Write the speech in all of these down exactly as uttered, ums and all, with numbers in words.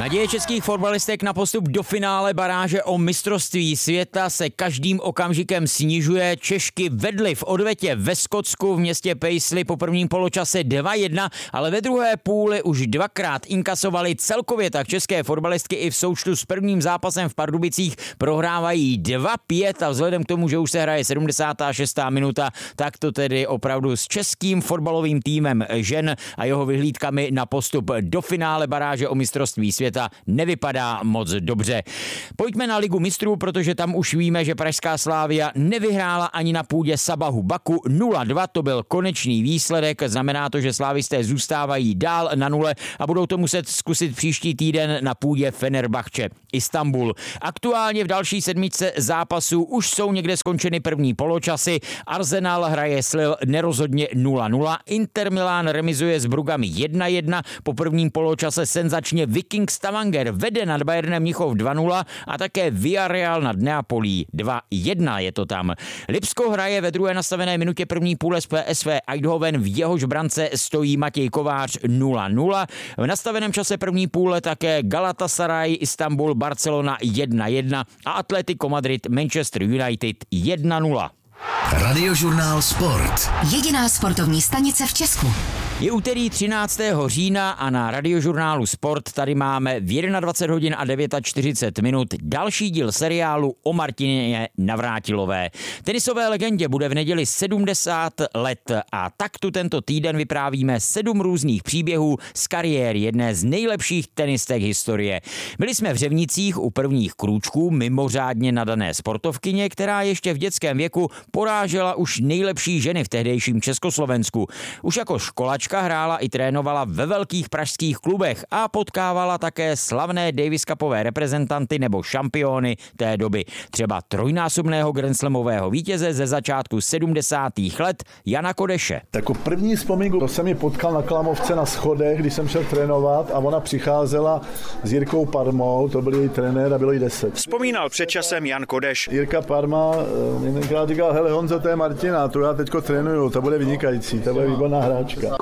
Naděje českých fotbalistek na postup do finále baráže o mistrovství světa se každým okamžikem snižuje. Češky vedly v odvetě ve Skotsku v městě Paisley po prvním poločase dva jedna, ale ve druhé půli už dvakrát inkasovali. Celkově tak české fotbalistky i v součtu s prvním zápasem v Pardubicích prohrávají dva pět a vzhledem k tomu, že už se hraje sedmdesátá šestá minuta, tak to tedy opravdu s českým fotbalovým týmem žen a jeho vyhlídkami na postup do finále baráže o mistrovství světa nevypadá moc dobře. Pojďme na Ligu mistrů, protože tam už víme, že pražská Slavia nevyhrála ani na půdě Sabahu Baku. nula dva to byl konečný výsledek, znamená to, že slávisté zůstávají dál na nule a budou to muset zkusit příští týden na půdě Fenerbahče Istanbul. Aktuálně v další sedmičce zápasů už jsou někde skončeny první poločasy. Arsenal hraje s Lille nerozhodně nula nula, Inter Milan remizuje s Brugami jedna jedna, po prvním poločase senzačně Viking Stavanger vede nad Bayernem Mnichov dva nula a také Villarreal nad Neapolí dva jedna je to tam. Lipsko hraje ve druhé nastavené minutě první půle s P S V Eindhoven, v jehož brance stojí Matěj Kovář nula nula. V nastaveném čase první půle také Galatasaray Istanbul Barcelona jedna jedna a Atletico Madrid Manchester United jedna nula. Radiožurnál Sport. Jediná sportovní stanice v Česku. Je úterý třináctého října a na Radiožurnálu Sport tady máme v dvacet jedna hodin a čtyřicet devět minut další díl seriálu o Martině Navrátilové. Tenisové legendě bude v neděli sedmdesát let a tak tu tento týden vyprávíme sedm různých příběhů z kariéry jedné z nejlepších tenistek historie. Byli jsme v Řevnicích u prvních krůčků mimořádně nadané sportovkyně, která ještě v dětském věku porážela už nejlepší ženy v tehdejším Československu. Už jako školačka hrála i trénovala ve velkých pražských klubech a potkávala také slavné Davis Cupové reprezentanty nebo šampiony té doby. Třeba trojnásobného grandslamového vítěze ze začátku sedmdesátých let Jana Kodeše. Jako první vzpomínku, to jsem ji potkal na Klamovce na schodech, když jsem šel trénovat a ona přicházela s Jirkou Parmou, to byl její trenér a bylo jí deset. Vzpomínal před časem Jan Kodeš. Jirka Parma několikrát říkal, hele Honzo, to je Martina, tu já teďko trénuju, to bude vynikající, to bude výborná hráčka.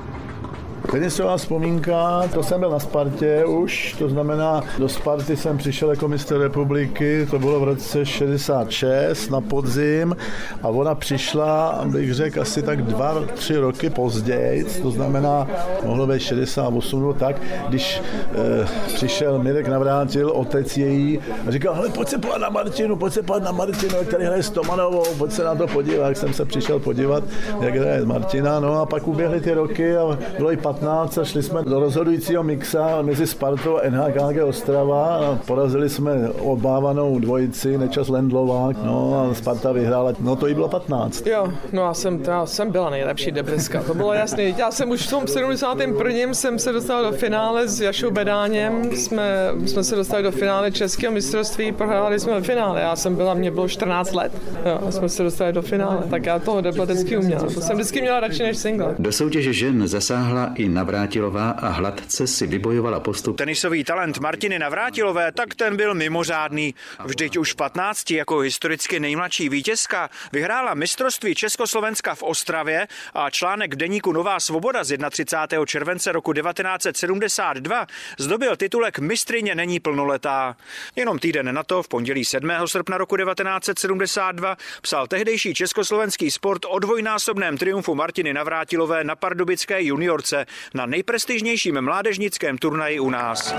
Tenisová vzpomínka, to jsem byl na Spartě už, to znamená, do Sparty jsem přišel jako mistr republiky, to bylo v roce šedesát šest na podzim a ona přišla, bych řekl, asi tak dva, tři roky později, to znamená, mohlo být šedesát osm nebo tak, když e, přišel Mirek Navrátil, otec její, a říkal, hele, pojď se podívat na Martinu, pojď se podívat na Martinu, který hraje s Tomanovou, pojď se na to podívat, jak jsem se přišel podívat, jak hraje Martina, no a pak uběhly ty roky a bylo jí patnáct a šli jsme do rozhodujícího mixa mezi Spartou a N H K G Ostrava a porazili jsme obávanou dvojici Nečas Lendlová, no a Sparta vyhrála, no to jí bylo patnáct. Jo, no já jsem, já jsem byla nejlepší debriska, to bylo jasný. Já jsem už v tom sedmdesátém prvním jsem se dostal do finále s Jašou Bedáněm, jsme, jsme se dostali do finále českého mistrovství, prohráli jsme v finále, já jsem byla, mě bylo čtrnáct let, jo, a jsme se dostali do finále, tak já toho debla vždycky uměla, to jsem vždycky měla radši než single. Do soutěže žen zasáhla i Navrátilová a hladce si vybojovala postup. Tenisový talent Martiny Navrátilové, tak ten byl mimořádný. Vždyť už v patnácti jako historicky nejmladší vítězka vyhrála mistrovství Československa v Ostravě a článek v deníku Nová svoboda z třicátého prvního července roku devatenáct set sedmdesát dva zdobil titulek Mistryně není plnoletá. Jenom týden na to, v pondělí sedmého srpna roku devatenáct set sedmdesát dva, psal tehdejší československý sport o dvojnásobném triumfu Martiny Navrátilové na pardubické juniorce na nejprestižnějším mládežnickém turnaji u nás.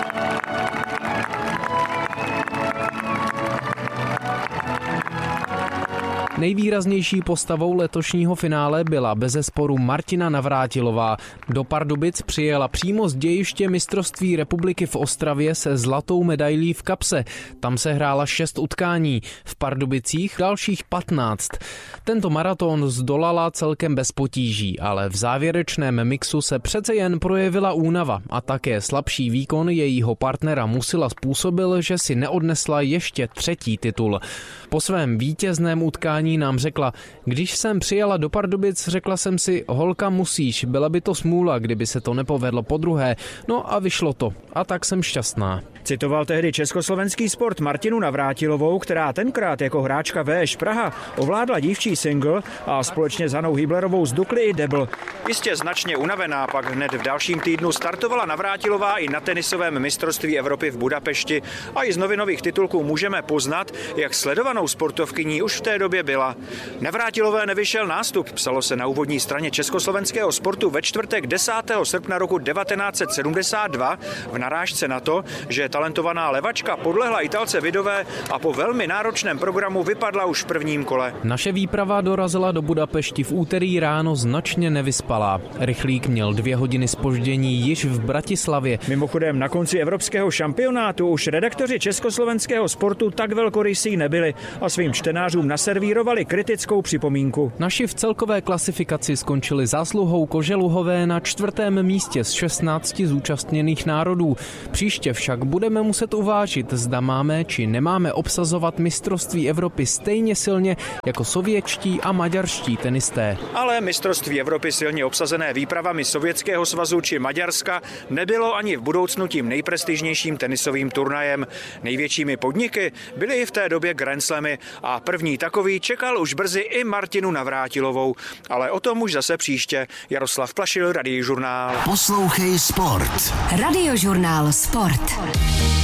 Nejvýraznější postavou letošního finále byla bezesporu Martina Navrátilová. Do Pardubic přijela přímo z dějiště mistrovství republiky v Ostravě se zlatou medailí v kapse. Tam se hrála šest utkání, v Pardubicích dalších patnáct. Tento maraton zdolala celkem bez potíží, ale v závěrečném mixu se přece jen projevila únava a také slabší výkon jejího partnera Musila způsobil, že si neodnesla ještě třetí titul. Po svém vítězném utkání ní nám řekla: když jsem přijela do Pardubic, řekla jsem si, holka musíš, byla by to smůla, kdyby se to nepovedlo podruhé. No a vyšlo to. A tak jsem šťastná. Citoval tehdy československý sport Martinu Navrátilovou, která tenkrát jako hráčka V Š Praha ovládla dívčí single a společně s Hanou Hyblerovou z Dukly i debl. Jistě značně unavená pak hned v dalším týdnu startovala Navrátilová i na tenisovém mistrovství Evropy v Budapešti a i z novinových titulků můžeme poznat, jak sledovanou sportovkyní už v té době byla. Navrátilové nevyšel nástup, psalo se na úvodní straně československého sportu ve čtvrtek desátého srpna roku devatenáct set sedmdesát dva v narážce na to, že talentovaná levačka podlehla Italce Vidové a po velmi náročném programu vypadla už v prvním kole. Naše výprava dorazila do Budapešti v úterý ráno značně nevyspalá. Rychlík měl dvě hodiny zpoždění již v Bratislavě. Mimochodem na konci evropského šampionátu už redaktoři československého sportu tak velkorysí nebyli a svým čtenářům naservírovali kritickou připomínku. Naši v celkové klasifikaci skončili zásluhou Koželuhové na čtvrtém místě z šestnácti zúčastněných národů. Příště však budeme muset uvážit, zda máme či nemáme obsazovat mistrovství Evropy stejně silně jako sovětští a maďarští tenisté. Ale mistrovství Evropy silně obsazené výpravami Sovětského svazu či Maďarska nebylo ani v budoucnu tím nejprestižnějším tenisovým turnajem. Největšími podniky byly i v té době Grand Slamy a první takový čekal už brzy i Martinu Navrátilovou. Ale o tom už zase příště. Jaroslav Plašil, Radiožurnál. Poslouchej sport. Radiožurnál Sport.